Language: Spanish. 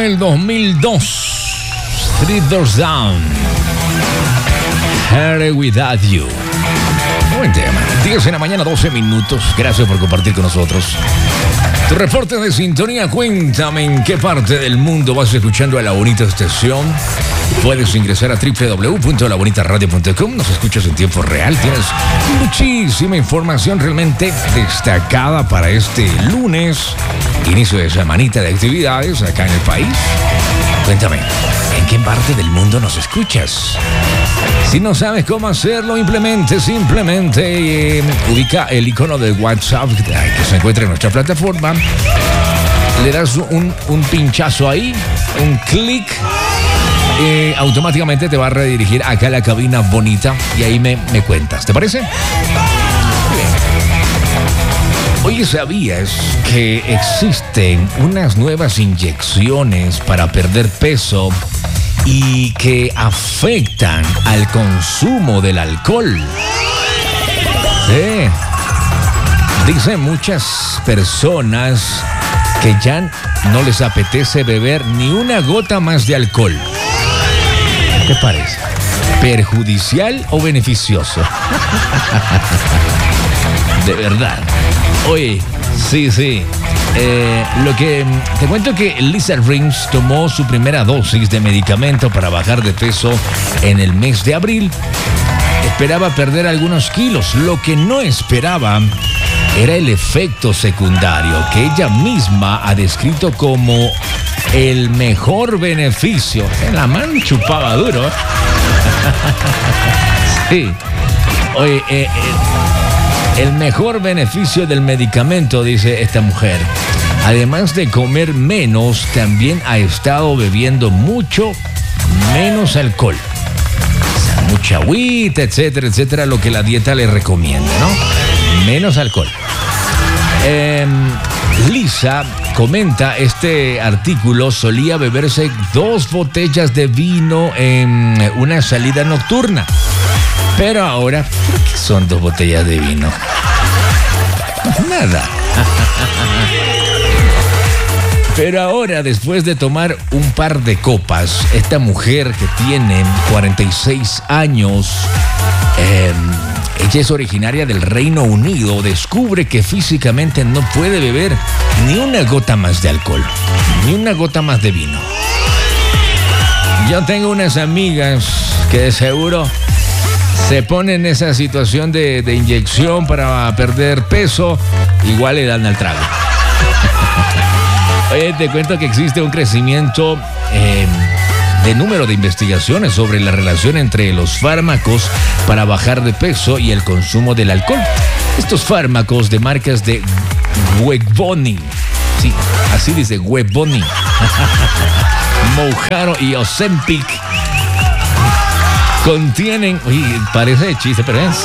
el 2002. Three Doors Down. Here Without You. Buen tema. 10 de la mañana, 12 minutos. Gracias por compartir con nosotros tu reporte de sintonía. Cuéntame en qué parte del mundo vas escuchando a La Bonita Estación. Puedes ingresar a www.labonitaradio.com. Nos escuchas en tiempo real. Tienes muchísima información realmente destacada para este lunes, inicio de semanita de actividades acá en el país. Cuéntame, ¿en qué parte del mundo nos escuchas? Si no sabes cómo hacerlo, simplemente ubica el icono de WhatsApp que se encuentra en nuestra plataforma. Le das un pinchazo ahí, un clic. Automáticamente te va a redirigir acá a la cabina bonita y ahí me cuentas. ¿Te parece? Bien. Oye, ¿sabías que existen unas nuevas inyecciones para perder peso y que afectan al consumo del alcohol? Sí. Dicen muchas personas que ya no les apetece beber ni una gota más de alcohol. ¿Qué te parece? ¿Perjudicial o beneficioso? De verdad. Oye, sí. Lo que te cuento que Lisa Rings tomó su primera dosis de medicamento para bajar de peso en el mes de abril. Esperaba perder algunos kilos. Lo que no esperaba era el efecto secundario que ella misma ha descrito como el mejor beneficio. En la mano chupaba duro. Sí. Oye, el mejor beneficio del medicamento, dice esta mujer. Además de comer menos, también ha estado bebiendo mucho menos alcohol. O sea, mucha agüita, etcétera, lo que la dieta le recomienda, ¿no? Menos alcohol. Lisa comenta, este artículo solía beberse 2 botellas de vino en una salida nocturna. Pero ahora, ¿por qué son 2 botellas de vino? Nada. Pero ahora, después de tomar un par de copas, esta mujer que tiene 46 años, ella es originaria del Reino Unido, descubre que físicamente no puede beber ni una gota más de alcohol, ni una gota más de vino. Yo tengo unas amigas que de seguro se ponen en esa situación de inyección para perder peso, igual le dan al trago. Oye, te cuento que existe un crecimiento de número de investigaciones sobre la relación entre los fármacos para bajar de peso y el consumo del alcohol. Estos fármacos de marcas de Wegovy, sí, así dice, Wegovy, Mounjaro y Ozempic, contienen, oye, parece de chiste, pero es